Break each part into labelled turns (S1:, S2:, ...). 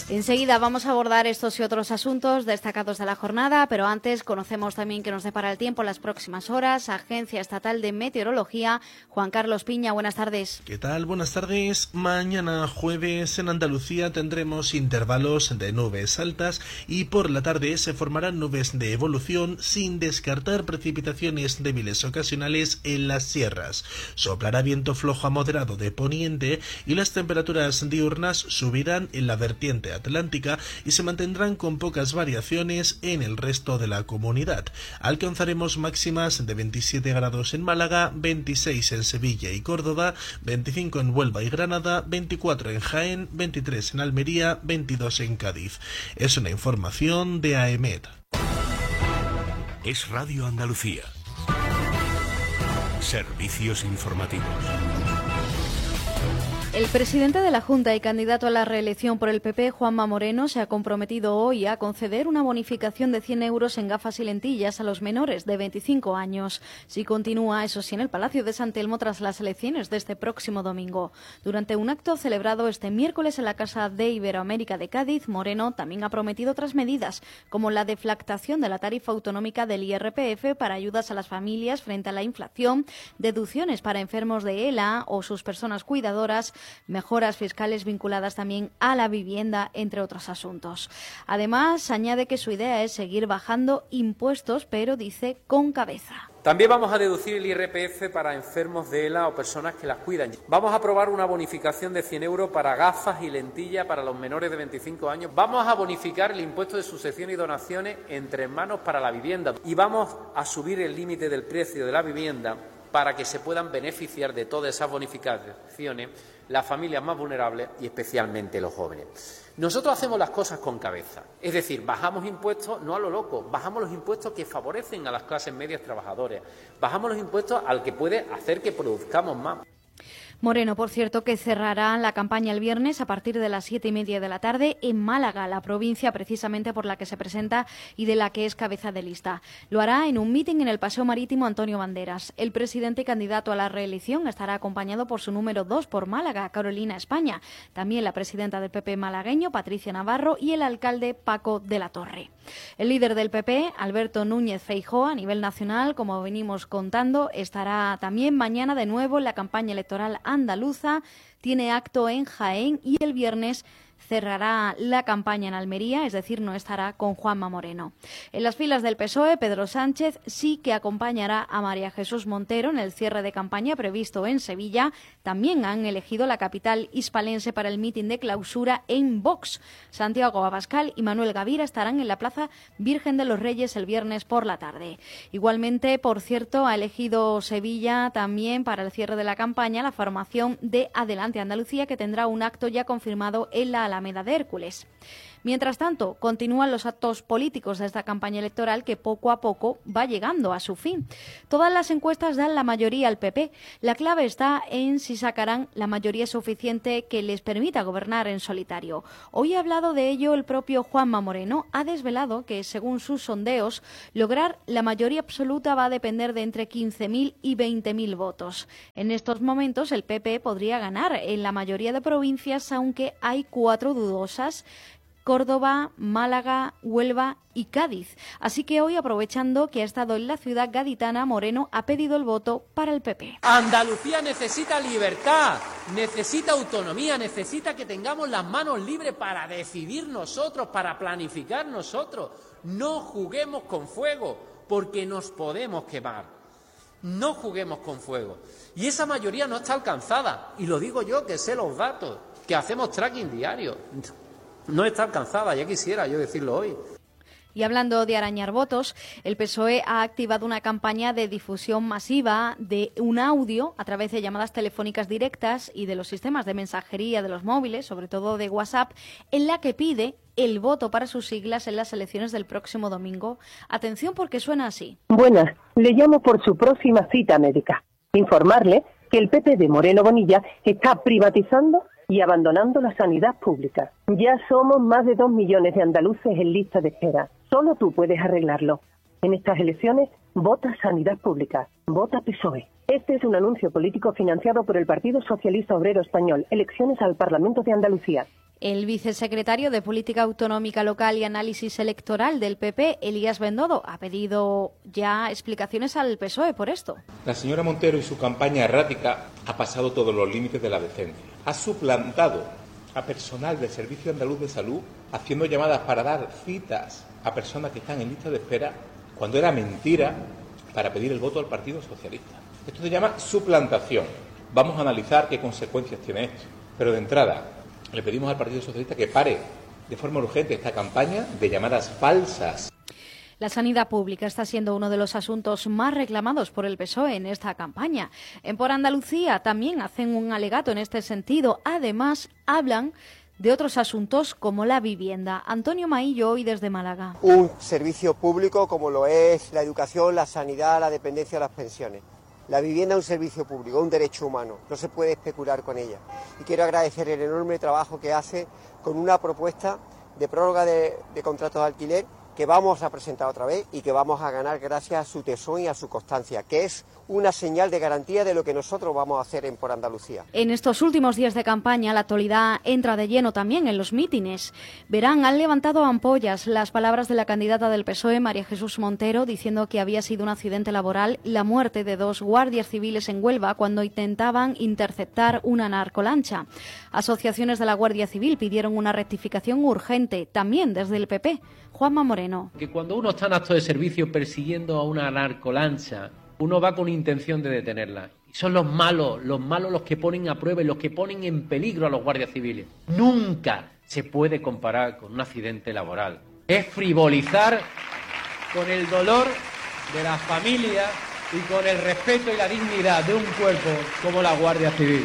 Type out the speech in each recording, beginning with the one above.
S1: Enseguida vamos a abordar estos y otros asuntos destacados de la jornada, pero antes conocemos también qué nos depara el tiempo en las próximas horas. Agencia Estatal de Meteorología, Juan Carlos Piña, buenas tardes.
S2: ¿Qué tal? Buenas tardes. Mañana jueves en Andalucía tendremos intervalos de nubes altas y por la tarde se formarán nubes de evolución sin descartar precipitaciones débiles ocasionales en las sierras. Soplará viento flojo a moderado de poniente y las temperaturas diurnas subirán en la vertiente atlántica y se mantendrán con pocas variaciones en el resto de la comunidad. Alcanzaremos máximas de 27 grados en Málaga, 26 en Sevilla y Córdoba, 25 en Huelva y Granada, 24 en Jaén, 23 en Almería, 22 en Cádiz. Es una información de AEMET.
S3: Es Radio Andalucía. Servicios informativos.
S1: El presidente de la Junta y candidato a la reelección por el PP, Juanma Moreno, se ha comprometido hoy a conceder una bonificación de 100 euros en gafas y lentillas a los menores de 25 años. Si continúa, eso sí, en el Palacio de San Telmo tras las elecciones de este próximo domingo. Durante un acto celebrado este miércoles en la Casa de Iberoamérica de Cádiz, Moreno también ha prometido otras medidas, como la deflactación de la tarifa autonómica del IRPF para ayudas a las familias frente a la inflación, deducciones para enfermos de ELA o sus personas cuidadoras, mejoras fiscales vinculadas también a la vivienda, entre otros asuntos. Además, añade que su idea es seguir bajando impuestos, pero dice con cabeza.
S4: También vamos a deducir el IRPF para enfermos de ELA o personas que las cuidan. Vamos a aprobar una bonificación de 100 euros para gafas y lentillas para los menores de 25 años. Vamos a bonificar el impuesto de sucesión y donaciones entre hermanos para la vivienda. Y vamos a subir el límite del precio de la vivienda para que se puedan beneficiar de todas esas bonificaciones las familias más vulnerables y especialmente los jóvenes. Nosotros hacemos las cosas con cabeza, es decir, bajamos impuestos no a lo loco, bajamos los impuestos que favorecen a las clases medias trabajadoras, bajamos los impuestos al que puede hacer que produzcamos más.
S1: Moreno, por cierto, que cerrará la campaña el viernes a partir de las 7:30 de la tarde en Málaga, la provincia precisamente por la que se presenta y de la que es cabeza de lista. Lo hará en un mitin en el Paseo Marítimo Antonio Banderas. El presidente y candidato a la reelección estará acompañado por su número 2 por Málaga, Carolina España, también la presidenta del PP malagueño, Patricia Navarro, y el alcalde Paco de la Torre. El líder del PP, Alberto Núñez Feijóo, a nivel nacional, como venimos contando, estará también mañana de nuevo en la campaña electoral andaluza, tiene acto en Jaén y el viernes cerrará la campaña en Almería, es decir, no estará con Juanma Moreno. En las filas del PSOE, Pedro Sánchez sí que acompañará a María Jesús Montero en el cierre de campaña previsto en Sevilla. También han elegido la capital hispalense para el mitin de clausura en Vox. Santiago Abascal y Manuel Gavira estarán en la Plaza Virgen de los Reyes el viernes por la tarde. Igualmente, por cierto, ha elegido Sevilla también para el cierre de la campaña la formación de Adelante Andalucía, que tendrá un acto ya confirmado en la Alameda de Hércules. Mientras tanto, continúan los actos políticos de esta campaña electoral que poco a poco va llegando a su fin. Todas las encuestas dan la mayoría al PP. La clave está en si sacarán la mayoría suficiente que les permita gobernar en solitario. Hoy ha hablado de ello el propio Juanma Moreno. Ha desvelado que, según sus sondeos, lograr la mayoría absoluta va a depender de entre 15.000 y 20.000 votos. En estos momentos, el PP podría ganar en la mayoría de provincias, aunque hay 4 dudosas: Córdoba, Málaga, Huelva y Cádiz. Así que hoy, aprovechando que ha estado en la ciudad gaditana, Moreno ha pedido el voto para el PP.
S4: Andalucía necesita libertad, necesita autonomía, necesita que tengamos las manos libres para decidir nosotros, para planificar nosotros. No juguemos con fuego, porque nos podemos quemar. No juguemos con fuego. Y esa mayoría no está alcanzada. Y lo digo yo, que sé los datos, que hacemos tracking diario. No está alcanzada, ya quisiera yo decirlo hoy.
S1: Y hablando de arañar votos, el PSOE ha activado una campaña de difusión masiva de un audio a través de llamadas telefónicas directas y de los sistemas de mensajería de los móviles, sobre todo de WhatsApp, en la que pide el voto para sus siglas en las elecciones del próximo domingo. Atención, porque suena así.
S5: Buenas, le llamo por su próxima cita médica. Informarle que el PP de Moreno Bonilla está privatizando y abandonando la sanidad pública. Ya somos más de 2 millones de andaluces en lista de espera. Solo tú puedes arreglarlo. En estas elecciones, vota sanidad pública. Vota PSOE. Este es un anuncio político financiado por el Partido Socialista Obrero Español. Elecciones al Parlamento de Andalucía.
S1: El vicesecretario de Política Autonómica Local y Análisis Electoral del PP, Elías Bendodo, ha pedido ya explicaciones al PSOE por esto.
S6: La señora Montero y su campaña errática ha pasado todos los límites de la decencia. Ha suplantado a personal del Servicio Andaluz de Salud haciendo llamadas para dar citas a personas que están en lista de espera cuando era mentira para pedir el voto al Partido Socialista. Esto se llama suplantación. Vamos a analizar qué consecuencias tiene esto. Pero de entrada, le pedimos al Partido Socialista que pare de forma urgente esta campaña de llamadas falsas.
S1: La sanidad pública está siendo uno de los asuntos más reclamados por el PSOE en esta campaña. En Por Andalucía también hacen un alegato en este sentido. Además, hablan de otros asuntos como la vivienda. Antonio Maillo, hoy desde Málaga.
S7: Un servicio público como lo es la educación, la sanidad, la dependencia o las pensiones. La vivienda es un servicio público, un derecho humano, no se puede especular con ella. Y quiero agradecer el enorme trabajo que hace con una propuesta de prórroga de contratos de alquiler que vamos a presentar otra vez y que vamos a ganar gracias a su tesón y a su constancia, que es una señal de garantía de lo que nosotros vamos a hacer en Por Andalucía.
S1: En estos últimos días de campaña, la actualidad entra de lleno también en los mítines. Verán, han levantado ampollas las palabras de la candidata del PSOE, María Jesús Montero, diciendo que había sido un accidente laboral la muerte de 2 guardias civiles en Huelva cuando intentaban interceptar una narcolancha. Asociaciones de la Guardia Civil pidieron una rectificación urgente, también desde el PP. Juanma Moreno.
S8: Que cuando uno está en acto de servicio persiguiendo a una narcolancha, uno va con intención de detenerla. Y son los malos los que ponen a prueba y los que ponen en peligro a los guardias civiles. Nunca se puede comparar con un accidente laboral. Es frivolizar con el dolor de las familias y con el respeto y la dignidad de un cuerpo como la Guardia Civil.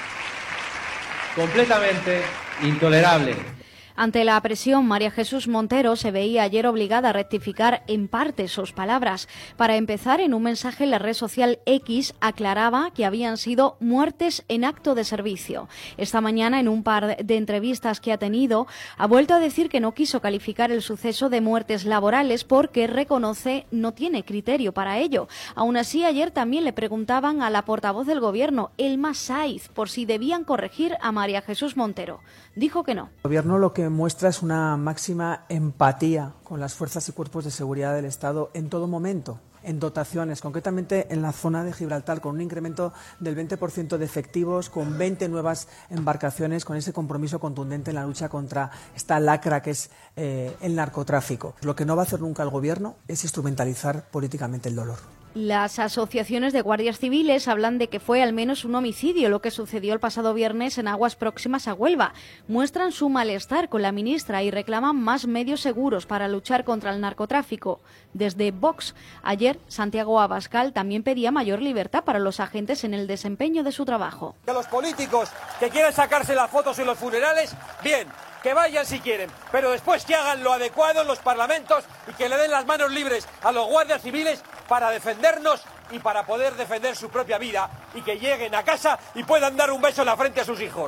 S8: Completamente intolerable.
S1: Ante la presión, María Jesús Montero se veía ayer obligada a rectificar en parte sus palabras. Para empezar, en un mensaje en la red social X, aclaraba que habían sido muertes en acto de servicio. Esta mañana, en un par de entrevistas que ha tenido, ha vuelto a decir que no quiso calificar el suceso de muertes laborales porque reconoce no tiene criterio para ello. Aún así, ayer también le preguntaban a la portavoz del Gobierno, Elma Saiz, por si debían corregir a María Jesús Montero. Dijo que no.
S9: El Gobierno lo que muestra es una máxima empatía con las fuerzas y cuerpos de seguridad del Estado en todo momento, en dotaciones, concretamente en la zona de Gibraltar, con un incremento del 20% de efectivos, con 20 nuevas embarcaciones, con ese compromiso contundente en la lucha contra esta lacra que es el narcotráfico. Lo que no va a hacer nunca el Gobierno es instrumentalizar políticamente el dolor.
S1: Las asociaciones de guardias civiles hablan de que fue al menos un homicidio lo que sucedió el pasado viernes en aguas próximas a Huelva. Muestran su malestar con la ministra y reclaman más medios seguros para luchar contra el narcotráfico. Desde Vox, ayer Santiago Abascal también pedía mayor libertad para los agentes en el desempeño de su trabajo.
S10: Que los políticos que quieren sacarse las fotos en los funerales, bien, que vayan si quieren, pero después que hagan lo adecuado en los parlamentos y que le den las manos libres a los guardias civiles para defendernos y para poder defender su propia vida y que lleguen a casa y puedan dar un beso en la frente a sus hijos.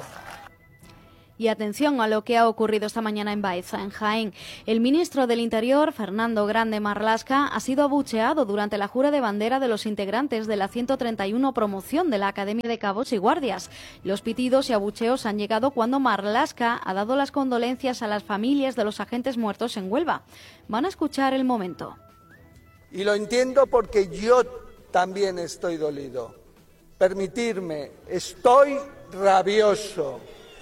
S1: Y atención a lo que ha ocurrido esta mañana en Baeza, en Jaén. El ministro del Interior, Fernando Grande Marlaska, ha sido abucheado durante la jura de bandera de los integrantes de la 131 promoción de la Academia de Cabos y Guardias. Los pitidos y abucheos han llegado cuando Marlaska ha dado las condolencias a las familias de los agentes muertos en Huelva. Van a escuchar el momento.
S11: Y lo entiendo porque yo también estoy dolido. Permitirme, estoy rabioso.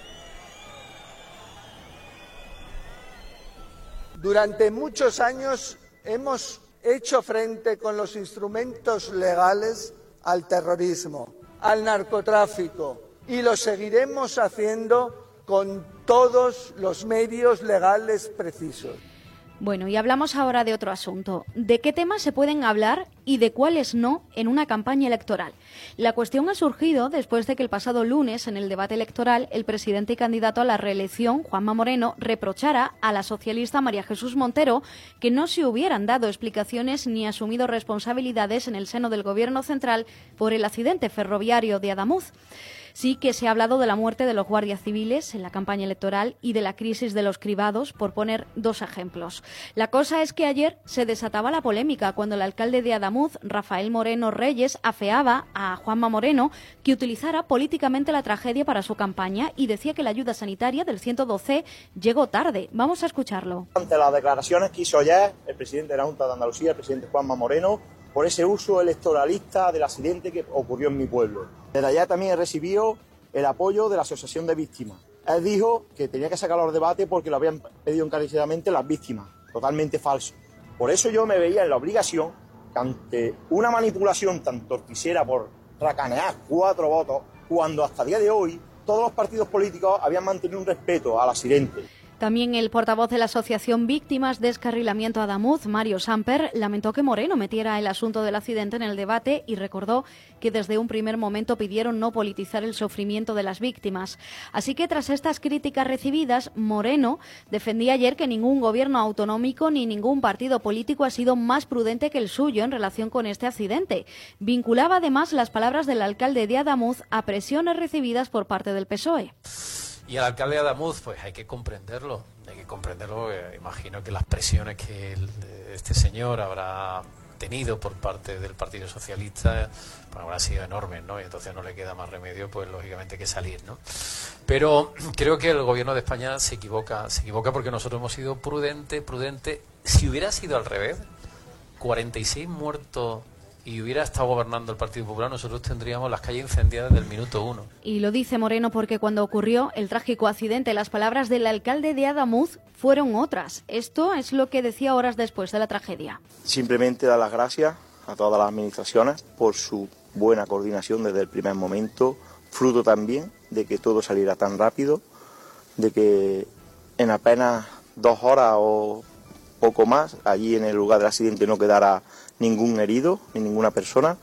S11: Durante muchos años hemos hecho frente con los instrumentos legales al terrorismo, al narcotráfico y lo seguiremos haciendo con todos los medios legales precisos.
S1: Bueno, y hablamos ahora de otro asunto. ¿De qué temas se pueden hablar y de cuáles no en una campaña electoral? La cuestión ha surgido después de que el pasado lunes, en el debate electoral, el presidente y candidato a la reelección, Juanma Moreno, reprochara a la socialista María Jesús Montero que no se hubieran dado explicaciones ni asumido responsabilidades en el seno del Gobierno central por el accidente ferroviario de Adamuz. Sí que se ha hablado de la muerte de los guardias civiles en la campaña electoral y de la crisis de los cribados, por poner dos ejemplos. La cosa es que ayer se desataba la polémica cuando el alcalde de Adamuz, Rafael Moreno Reyes, afeaba a Juanma Moreno que utilizara políticamente la tragedia para su campaña y decía que la ayuda sanitaria del 112 llegó tarde. Vamos a escucharlo.
S12: Ante las declaraciones que hizo ayer el presidente de la Junta de Andalucía, el presidente Juanma Moreno, por ese uso electoralista del accidente que ocurrió en mi pueblo. Desde allá también he recibido el apoyo de la Asociación de Víctimas. Él dijo que tenía que sacarlo al debate porque lo habían pedido encarecidamente las víctimas. Totalmente falso. Por eso yo me veía en la obligación que ante una manipulación tan torticera por racanear 4 votos, cuando hasta el día de hoy todos los partidos políticos habían mantenido un respeto al accidente.
S1: También el portavoz de la Asociación Víctimas Descarrilamiento Adamuz, Mario Samper, lamentó que Moreno metiera el asunto del accidente en el debate y recordó que desde un primer momento pidieron no politizar el sufrimiento de las víctimas. Así que tras estas críticas recibidas, Moreno defendía ayer que ningún gobierno autonómico ni ningún partido político ha sido más prudente que el suyo en relación con este accidente. Vinculaba además las palabras del alcalde de Adamuz a presiones recibidas por parte del PSOE.
S4: Y al alcalde de Adamuz, pues hay que comprenderlo, imagino que las presiones que este señor habrá tenido por parte del Partido Socialista pues habrán sido enormes, ¿no? Y entonces no le queda más remedio, pues lógicamente que salir, ¿no? Pero creo que el gobierno de España se equivoca porque nosotros hemos sido prudente. Si hubiera sido al revés, 46 muertos y hubiera estado gobernando el Partido Popular, nosotros tendríamos las calles incendiadas desde el minuto 1.
S1: Y lo dice Moreno porque cuando ocurrió el trágico accidente, las palabras del alcalde de Adamuz fueron otras. Esto es lo que decía horas después de la tragedia.
S12: Simplemente dar las gracias a todas las administraciones por su buena coordinación desde el primer momento, fruto también de que todo saliera tan rápido, de que en apenas 2 horas o poco más, allí en el lugar del accidente no quedara ningún herido ni ninguna persona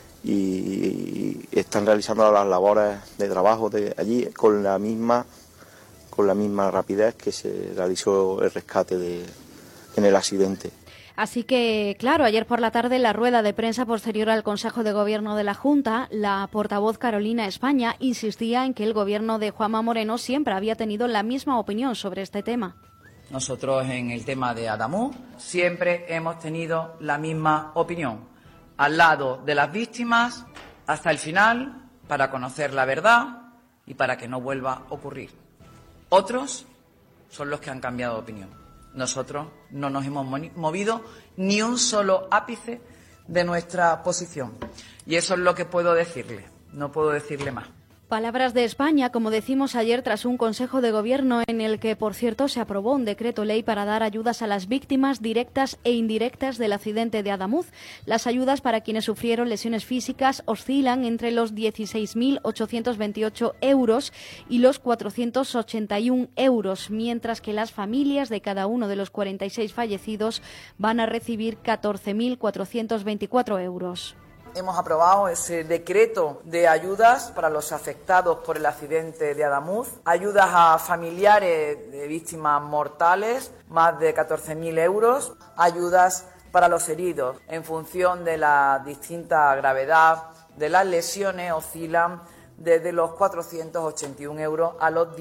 S12: y están realizando las labores de trabajo de allí con la misma rapidez que se realizó el rescate en el accidente.
S1: Así que, claro, ayer por la tarde, en la rueda de prensa posterior al Consejo de Gobierno de la Junta, la portavoz Carolina España insistía en que el gobierno de Juanma Moreno siempre había tenido la misma opinión sobre este tema.
S13: Nosotros en el tema de Adamuz siempre hemos tenido la misma opinión, al lado de las víctimas hasta el final, para conocer la verdad y para que no vuelva a ocurrir. Otros son los que han cambiado de opinión. Nosotros no nos hemos movido ni un solo ápice de nuestra posición. Y eso es lo que puedo decirle, no puedo decirle más.
S1: Palabras de España, como decimos ayer, tras un Consejo de Gobierno en el que, por cierto, se aprobó un decreto ley para dar ayudas a las víctimas directas e indirectas del accidente de Adamuz. Las ayudas para quienes sufrieron lesiones físicas oscilan entre los 16.828 euros y los 481 euros, mientras que las familias de cada uno de los 46 fallecidos van a recibir 14.424 euros.
S13: Hemos aprobado ese decreto de ayudas para los afectados por el accidente de Adamuz, ayudas a familiares de víctimas mortales, más de 14.000 euros, ayudas para los heridos. En función de la distinta gravedad de las lesiones, oscilan desde los 481 euros a los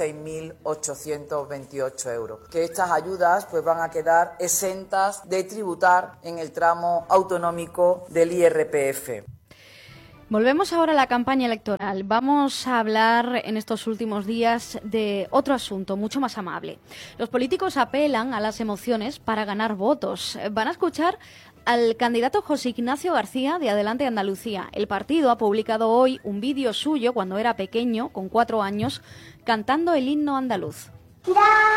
S13: 16.828 euros. Que estas ayudas pues van a quedar exentas de tributar en el tramo autonómico del IRPF.
S1: Volvemos ahora a la campaña electoral. Vamos a hablar en estos últimos días de otro asunto mucho más amable. Los políticos apelan a las emociones para ganar votos. Van a escuchar al candidato José Ignacio García de Adelante Andalucía. El partido ha publicado hoy un vídeo suyo cuando era pequeño, con 4 años, cantando el himno andaluz.